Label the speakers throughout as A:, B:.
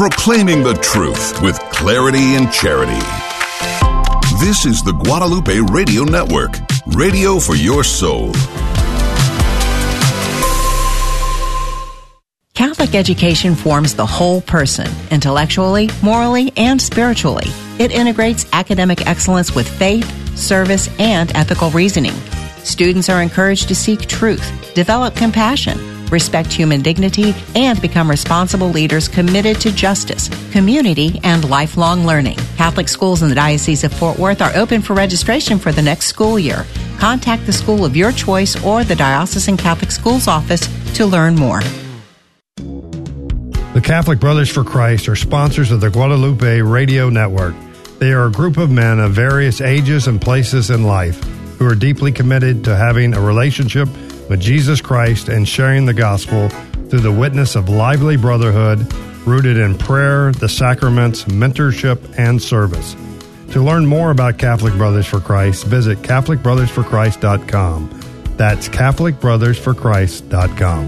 A: proclaiming the truth with clarity and charity. This is the Guadalupe Radio Network, radio for your soul.
B: Catholic education forms the whole person, intellectually, morally, and spiritually. It integrates academic excellence with faith, service, and ethical reasoning. Students are encouraged to seek truth, develop compassion, respect human dignity, and become responsible leaders committed to justice, community, and lifelong learning. Catholic schools in the Diocese of Fort Worth are open for registration for the next school year. Contact the school of your choice or the Diocesan Catholic Schools Office to learn more.
C: The Catholic Brothers for Christ are sponsors of the Guadalupe Radio Network. They are a group of men of various ages and places in life who are deeply committed to having a relationship with Jesus Christ and sharing the gospel through the witness of lively brotherhood rooted in prayer, the sacraments, mentorship, and service. To learn more about Catholic Brothers for Christ, visit CatholicBrothersForChrist.com. That's CatholicBrothersForChrist.com.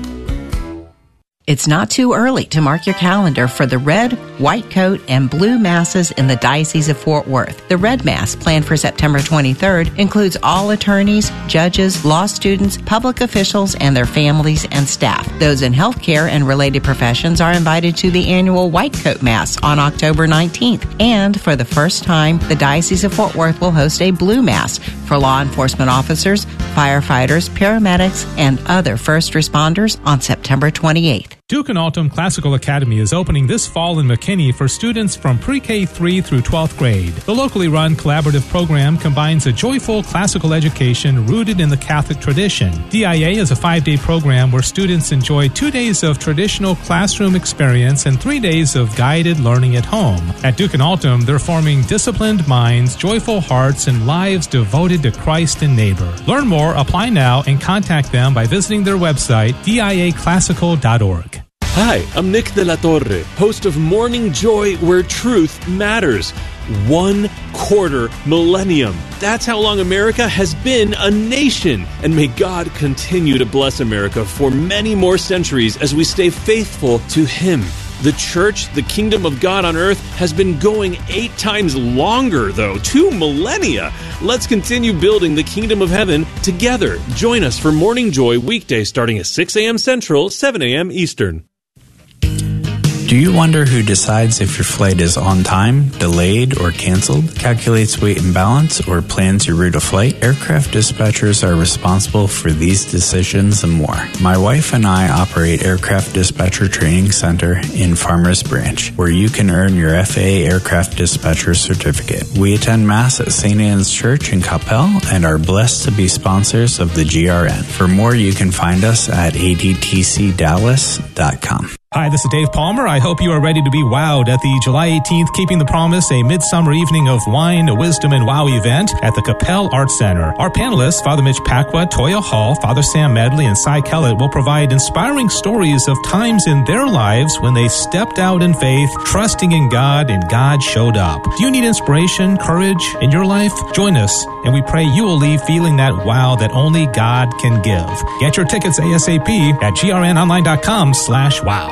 B: It's not too early to mark your calendar for the red, white coat, and blue masses in the Diocese of Fort Worth. The red mass, planned for September 23rd, includes all attorneys, judges, law students, public officials, and their families and staff. Those in healthcare and related professions are invited to the annual white coat mass on October 19th. And for the first time, the Diocese of Fort Worth will host a blue mass for law enforcement officers, firefighters, paramedics, and other first responders on September 28th.
D: Duke and Altum Classical Academy is opening this fall in McKinney for students from pre-K 3 through 12th grade. The locally run collaborative program combines a joyful classical education rooted in the Catholic tradition. DIA is a 5-day program where students enjoy 2 days of traditional classroom experience and 3 days of guided learning at home. At Duke and Altum, they're forming disciplined minds, joyful hearts, and lives devoted to Christ and neighbor. Learn more, apply now, and contact them by visiting their website, diaclassical.org.
E: Hi, I'm Nick De La Torre, host of Morning Joy, where truth matters. 1/4 millennium. That's how long America has been a nation. And may God continue to bless America for many more centuries as we stay faithful to Him. The church, the kingdom of God on earth, has been going 8 times longer, though. 2 millennia. Let's continue building the kingdom of heaven together. Join us for Morning Joy weekdays starting at 6 a.m. Central, 7 a.m. Eastern.
F: Do you wonder who decides if your flight is on time, delayed, or canceled, calculates weight and balance, or plans your route of flight? Aircraft dispatchers are responsible for these decisions and more. My wife and I operate Aircraft Dispatcher Training Center in Farmers Branch, where you can earn your FAA Aircraft Dispatcher Certificate. We attend Mass at St. Anne's Church in Coppell and are blessed to be sponsors of the GRN. For more, you can find us at adtcdallas.com.
D: Hi, this is Dave Palmer. I hope you are ready to be wowed at the July 18th Keeping the Promise, a midsummer evening of wine, wisdom, and wow event at the Coppell Arts Center. Our panelists, Father Mitch Pacwa, Toya Hall, Father Sam Medley, and Cy Kellett, will provide inspiring stories of times in their lives when they stepped out in faith, trusting in God, and God showed up. Do you need inspiration, courage in your life? Join us, and we pray you will leave feeling that wow that only God can give. Get your tickets ASAP at grnonline.com/wow.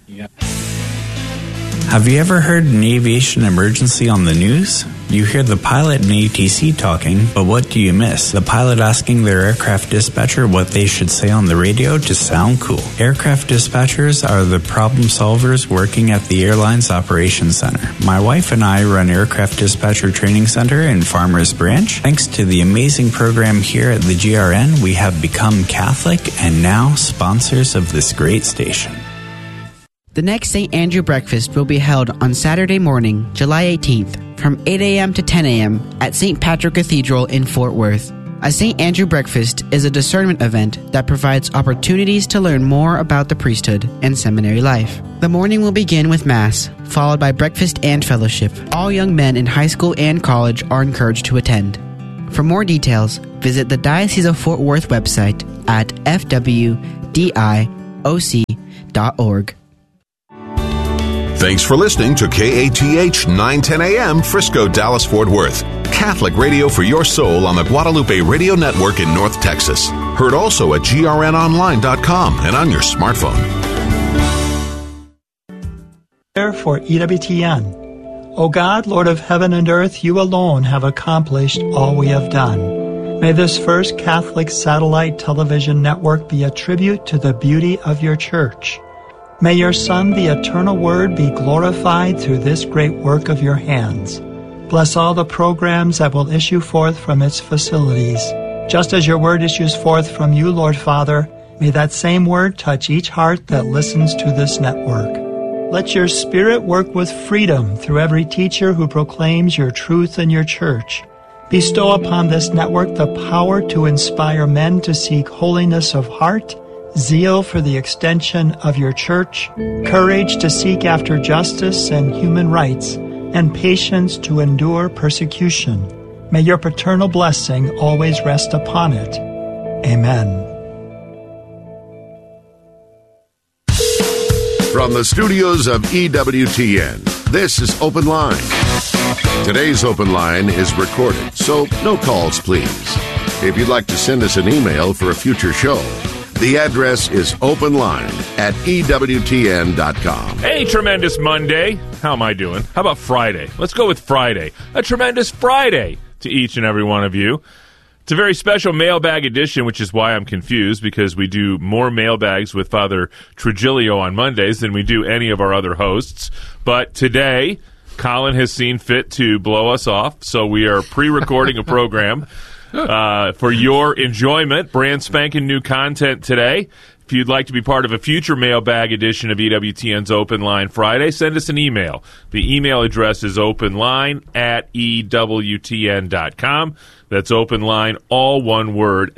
F: Have you ever heard an aviation emergency on the news? You hear the pilot and ATC talking, but what do you miss? The pilot asking their aircraft dispatcher what they should say on the radio to sound cool. Aircraft dispatchers are the problem solvers working at the airline's operations center. My wife and I run Aircraft Dispatcher Training Center in Farmers Branch. Thanks to the amazing program here at the GRN, we have become Catholic and now sponsors of this great station.
G: The next St. Andrew breakfast will be held on Saturday morning, July 18th, from 8 a.m. to 10 a.m. at St. Patrick Cathedral in Fort Worth. A St. Andrew breakfast is a discernment event that provides opportunities to learn more about the priesthood and seminary life. The morning will begin with Mass, followed by breakfast and fellowship. All young men in high school and college are encouraged to attend. For more details, visit the Diocese of Fort Worth website at fwdioc.org.
A: Thanks for listening to KATH 910 AM Frisco, Dallas, Fort Worth. Catholic radio for your soul on the Guadalupe Radio Network in North Texas. Heard also at grnonline.com and on your smartphone.
H: For EWTN. O God, Lord of heaven and earth, you alone have accomplished all we have done. May this first Catholic satellite television network be a tribute to the beauty of your church. May your Son, the eternal Word, be glorified through this great work of your hands. Bless all the programs that will issue forth from its facilities. Just as your word issues forth from you, Lord Father, may that same word touch each heart that listens to this network. Let your Spirit work with freedom through every teacher who proclaims your truth in your church. Bestow upon this network the power to inspire men to seek holiness of heart, zeal for the extension of your church, courage to seek after justice and human rights, and patience to endure persecution. May your paternal blessing always rest upon it. Amen.
I: From the studios of EWTN, this is Open Line. Today's Open Line is recorded, so no calls, please. If you'd like to send us an email for a future show, the address is openline@ewtn.com.
J: Hey, tremendous Monday. How am I doing? How about Friday? Let's go with Friday. A tremendous Friday to each and every one of you. It's a very special mailbag edition, which is why I'm confused, because we do more mailbags with Father Trujillo on Mondays than we do any of our other hosts. But today, Colin has seen fit to blow us off, so we are pre-recording a program for your enjoyment. Brand spanking new content today. If you'd like to be part of a future mailbag edition of EWTN's Open Line Friday, send us an email. The email address is openline@ewtn.com. That's openline, all one word,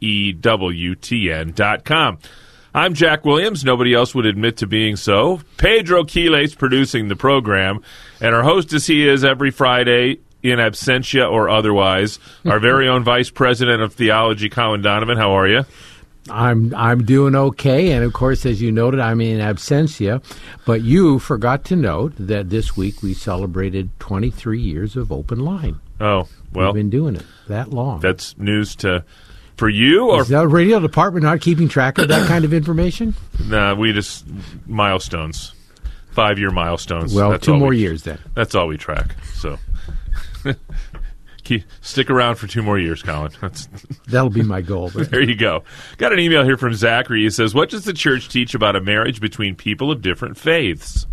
J: @ewtn.com. I'm Jack Williams. Nobody else would admit to being so. Pedro Quiles producing the program. And our hostess he is every Friday, in absentia or otherwise, our very own Vice President of Theology, Colin Donovan. How are you?
K: I'm doing okay, and of course, as you noted, I'm in absentia, but you forgot to note that this week we celebrated 23 years of Open Line.
J: Oh, well.
K: We've been doing it that long.
J: That's news for you? Or
K: is the radio department not keeping track of that kind of information?
J: Nah, we just, milestones. 5-year milestones.
K: Well,
J: that's
K: 2 more years then.
J: That's all we track, so... Stick around for 2 more years, Colin.
K: That'll be my goal.
J: There you go. Got an email here from Zachary. He says, what does the church teach about a marriage between people of different faiths?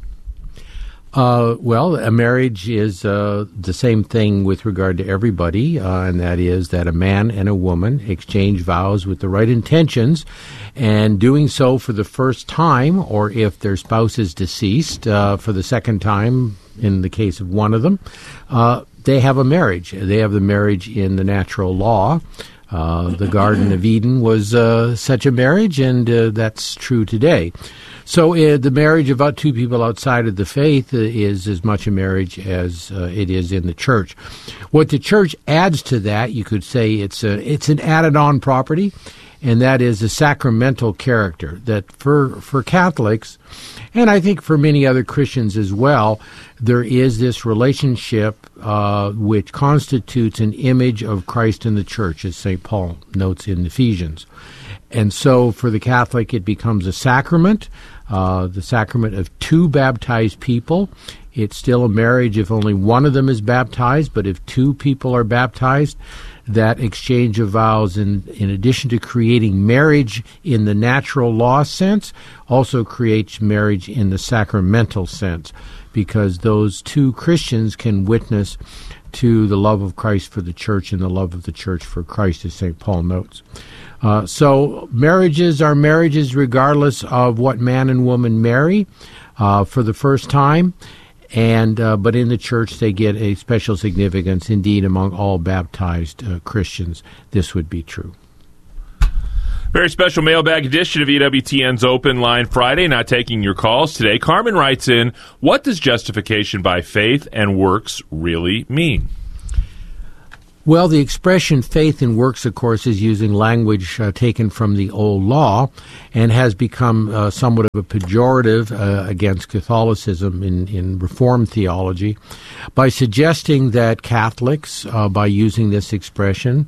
K: Well, a marriage is the same thing with regard to everybody, and that is that a man and a woman exchange vows with the right intentions, and doing so for the first time, or if their spouse is deceased, for the second time in the case of one of them, they have a marriage. They have the marriage in the natural law. The Garden of Eden was such a marriage, and that's true today. So the marriage of two people outside of the faith is as much a marriage as it is in the church. What the church adds to that, you could say it's an added-on property, and that is a sacramental character that for Catholics, and I think for many other Christians as well, there is this relationship which constitutes an image of Christ in the church, as St. Paul notes in Ephesians. And so for the Catholic, it becomes a sacrament, the sacrament of 2 baptized people. It's still a marriage if only one of them is baptized, but if 2 people are baptized, that exchange of vows, in addition to creating marriage in the natural law sense, also creates marriage in the sacramental sense, because those 2 Christians can witness to the love of Christ for the church and the love of the church for Christ, as St. Paul notes. So marriages are marriages regardless of what man and woman marry for the first time. But in the church, they get a special significance. Indeed, among all baptized Christians, this would be true.
J: Very special mailbag edition of EWTN's Open Line Friday. Not taking your calls today. Carmen writes in, what does justification by faith and works really mean?
K: Well, the expression faith and works, of course, is using language taken from the old law and has become somewhat of a pejorative against Catholicism in Reformed theology by suggesting that Catholics, by using this expression,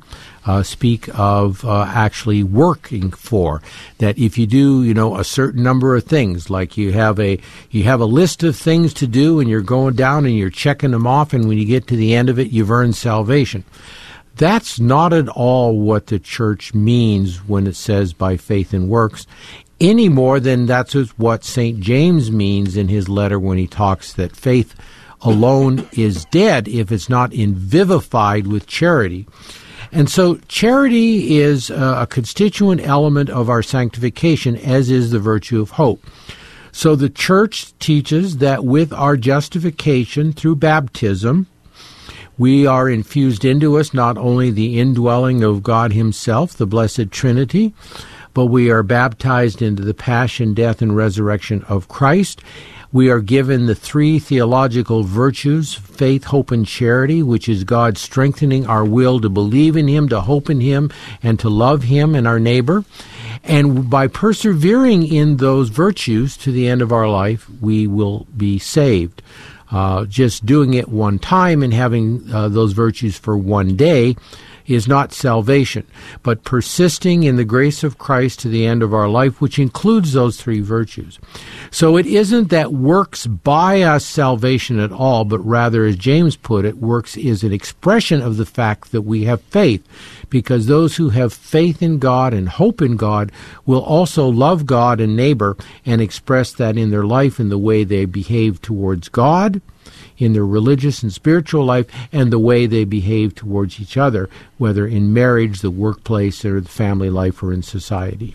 K: speak of actually working for. That if you do, a certain number of things, like you have a list of things to do, and you're going down and you're checking them off, and when you get to the end of it, you've earned salvation. That's not at all what the church means when it says by faith and works, any more than that's what St. James means in his letter when he talks that faith alone is dead if it's not vivified with charity. And so charity is a constituent element of our sanctification, as is the virtue of hope. So the church teaches that with our justification through baptism, we are infused into us not only the indwelling of God himself, the Blessed Trinity, but we are baptized into the passion, death, and resurrection of Christ. We are given the three theological virtues, faith, hope, and charity, which is God strengthening our will to believe in him, to hope in him, and to love him and our neighbor. And by persevering in those virtues to the end of our life, we will be saved. Just doing it one time and having those virtues for one day is not salvation, but persisting in the grace of Christ to the end of our life, which includes those three virtues. So it isn't that works buy us salvation at all, but rather, as James put it, works is an expression of the fact that we have faith, because those who have faith in God and hope in God will also love God and neighbor and express that in their life in the way they behave towards God, in their religious and spiritual life, and the way they behave towards each other, whether in marriage, the workplace, or the family life, or in society.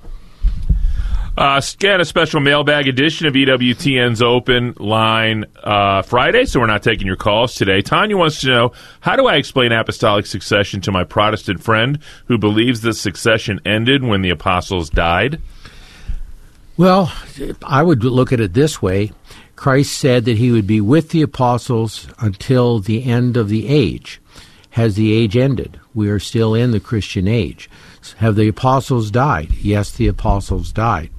J: Again, a special mailbag edition of EWTN's Open Line Friday, so we're not taking your calls today. Tanya wants to know, how do I explain apostolic succession to my Protestant friend who believes the succession ended when the apostles died?
K: Well, I would look at it this way. Christ said that he would be with the apostles until the end of the age. Has the age ended? We are still in the Christian age. Have the apostles died? Yes, the apostles died.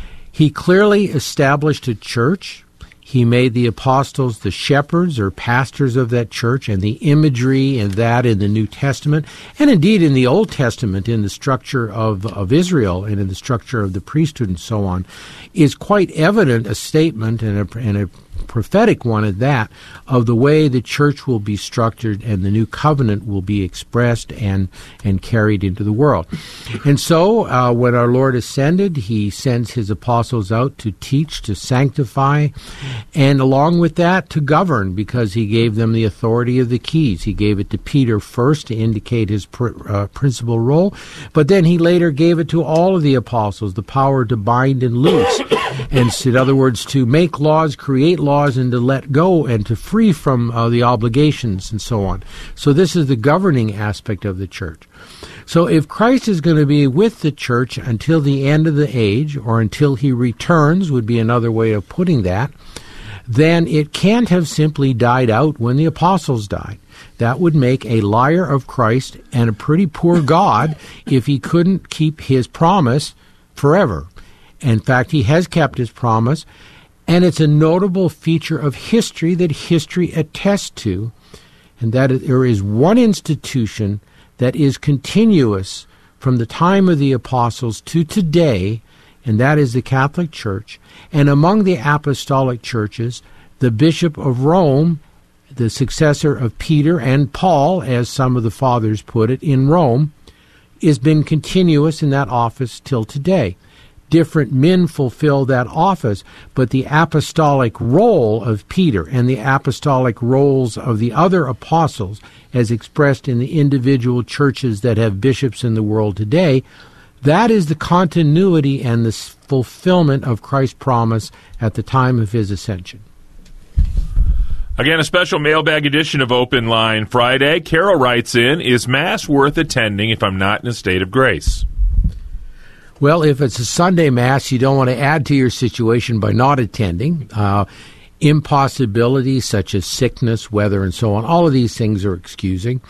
K: He clearly established a church. He made the apostles the shepherds or pastors of that church, and the imagery and that in the New Testament, and indeed in the Old Testament, in the structure of Israel and in the structure of the priesthood and so on, is quite evident a statement and a prophetic one at that, of the way the church will be structured and the new covenant will be expressed and carried into the world. And so when our Lord ascended, he sends his apostles out to teach, to sanctify, and along with that to govern, because he gave them the authority of the keys. He gave it to Peter first to indicate his principal role, but then he later gave it to all of the apostles, the power to bind and loose, and in other words, to make laws, create laws, and to let go and to free from the obligations and so on. So this is the governing aspect of the church. So if Christ is going to be with the church until the end of the age, or until he returns, would be another way of putting that, then it can't have simply died out when the apostles died. That would make a liar of Christ and a pretty poor God if he couldn't keep his promise forever. In fact, he has kept his promise, and it's a notable feature of history that history attests to, and that there is one institution that is continuous from the time of the apostles to today, and that is the Catholic Church. And among the apostolic churches, the Bishop of Rome, the successor of Peter and Paul, as some of the fathers put it, in Rome, has been continuous in that office till today. Different men fulfill that office, but the apostolic role of Peter and the apostolic roles of the other apostles, as expressed in the individual churches that have bishops in the world today, that is the continuity and the fulfillment of Christ's promise at the time of his ascension.
J: Again, a special mailbag edition of Open Line Friday. Carol writes in, is Mass worth attending if I'm not in a state of grace?
K: Well, if it's a Sunday Mass, you don't want to add to your situation by not attending. Impossibilities such as sickness, weather, and so on, all of these things are excusing.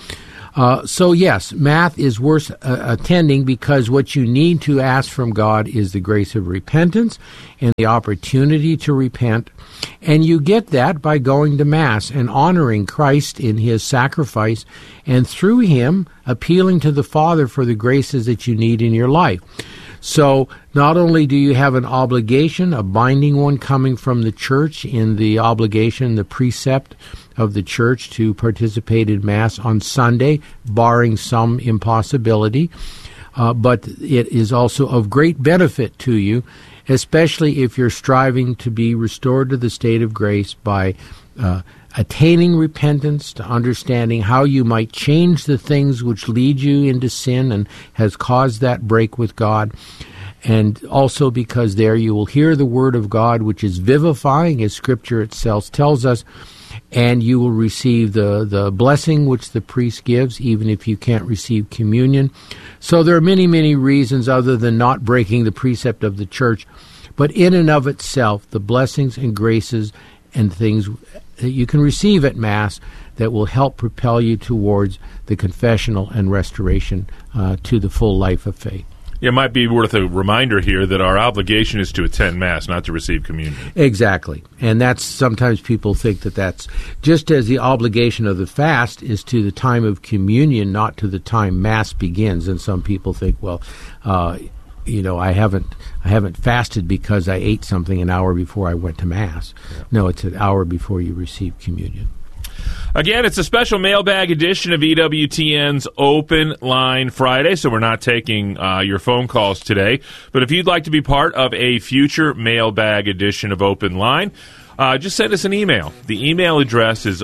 K: So yes, Mass is worth attending, because what you need to ask from God is the grace of repentance and the opportunity to repent. And you get that by going to Mass and honoring Christ in his sacrifice, and through him appealing to the Father for the graces that you need in your life. So not only do you have an obligation, a binding one coming from the church in the obligation, the precept of the church to participate in Mass on Sunday, barring some impossibility, but it is also of great benefit to you, especially if you're striving to be restored to the state of grace by attaining repentance, to understanding how you might change the things which lead you into sin and has caused that break with God. And also because there you will hear the Word of God, which is vivifying, as Scripture itself tells us, and you will receive the blessing which the priest gives, even if you can't receive communion. So there are many, many reasons other than not breaking the precept of the church. But in and of itself, the blessings and graces and things that you can receive at Mass that will help propel you towards the confessional and restoration to the full life of faith.
J: It might be worth a reminder here that our obligation is to attend Mass, not to receive communion.
K: Exactly. And that's sometimes people think that that's just as the obligation of the fast is to the time of communion, not to the time Mass begins. And some people think, well, I haven't fasted because I ate something an hour before I went to Mass. Yeah. No, it's an hour before you receive communion.
J: Again, it's a special mailbag edition of EWTN's Open Line Friday, so we're not taking your phone calls today. But if you'd like to be part of a future mailbag edition of Open Line, just send us an email. The email address is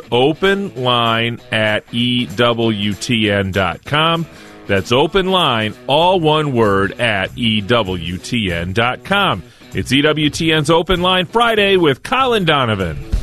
J: openline@EWTN.com. That's openline, all one word, @EWTN.com. It's EWTN's Open Line Friday with Colin Donovan.